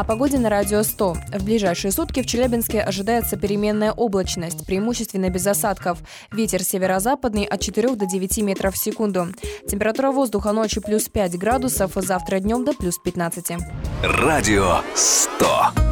О погоде на Радио 100. В ближайшие сутки в Челябинске ожидается переменная облачность, преимущественно без осадков. Ветер северо-западный от 4 до 9 метров в секунду. Температура воздуха ночью плюс 5 градусов, завтра днем до плюс 15. Радио 100.